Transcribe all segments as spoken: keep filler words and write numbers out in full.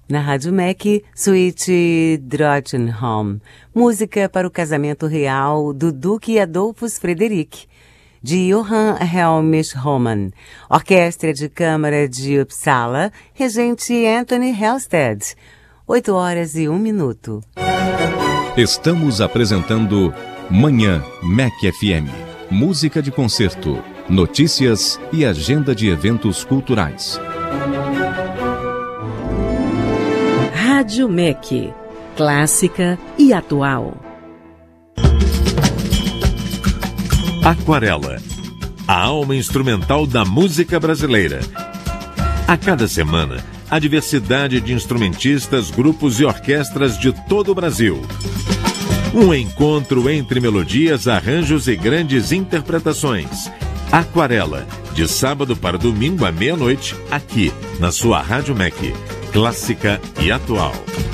Na Rádio M E C, Suíte Drottningholm, música para o casamento real do Duque Adolphus Frederic, de Johann Helmich Hohmann, Orquestra de Câmara de Uppsala, regente Anthony Helsted. oito horas e um minuto. Estamos apresentando Manhã M E C F M, música de concerto, notícias e agenda de eventos culturais. Rádio M E C, clássica e atual. Aquarela, a alma instrumental da música brasileira. A cada semana, a diversidade de instrumentistas, grupos e orquestras de todo o Brasil. Um encontro entre melodias, arranjos e grandes interpretações. Aquarela, de sábado para domingo à meia-noite, aqui na sua Rádio M E C, clássica e atual.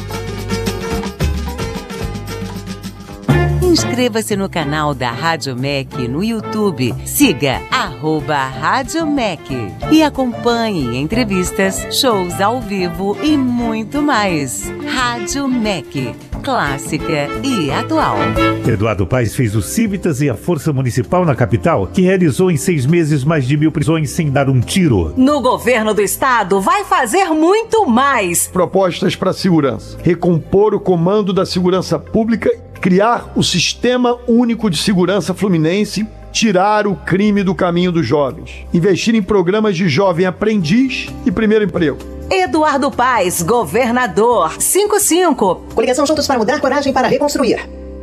Inscreva-se no canal da Rádio M E C no YouTube. Siga arroba Rádio M E C e acompanhe entrevistas, shows ao vivo e muito mais. Rádio M E C, clássica e atual. Eduardo Paes fez o Civitas e a Força Municipal na capital, que realizou em seis meses mais de mil prisões sem dar um tiro. No governo do estado vai fazer muito mais. Propostas para a segurança. Recompor o comando da segurança pública, criar o Sistema Único de Segurança Fluminense, tirar o crime do caminho dos jovens, investir em programas de jovem aprendiz e primeiro emprego. Eduardo Paes, governador. cinco cinco. Coligação Juntos para Mudar, Coragem para Reconstruir.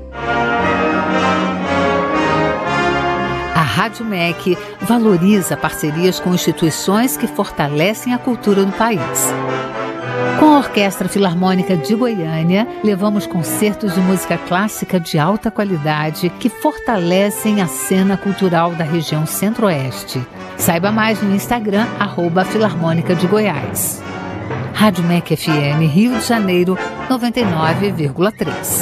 A Rádio M E C valoriza parcerias com instituições que fortalecem a cultura do país. Com a Orquestra Filarmônica de Goiânia, levamos concertos de música clássica de alta qualidade que fortalecem a cena cultural da região Centro-Oeste. Saiba mais no Instagram, arroba Filarmônica de Goiás. Rádio M E C F M, Rio de Janeiro, noventa e nove vírgula três.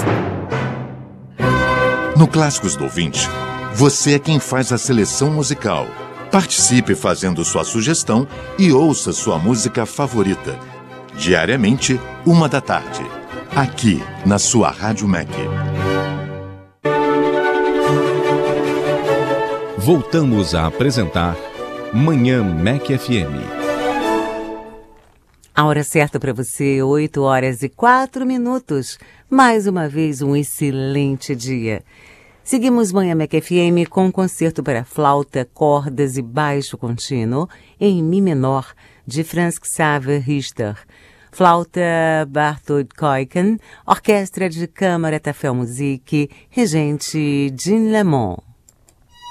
No Clássicos do Ouvinte, você é quem faz a seleção musical. Participe fazendo sua sugestão e ouça sua música favorita. Diariamente, uma da tarde. Aqui, na sua Rádio M E C. Voltamos a apresentar Manhã M E C F M. A hora certa para você, oito horas e quatro minutos. Mais uma vez, um excelente dia. Seguimos Manhã M E C F M com um concerto para flauta, cordas e baixo contínuo em Mi menor, de Franz Xaver Richter. Flauta Barthold Kuiken, Orquestra de Câmara Tafel Musik, regente Jean Lemon.